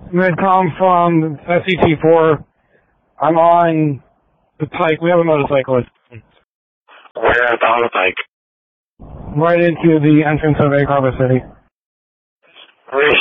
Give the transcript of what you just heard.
Midcom from SEC4. I'm on the pike. We have a motorcyclist. Where at on the pike? Right into the entrance of Egg Harbor City. Where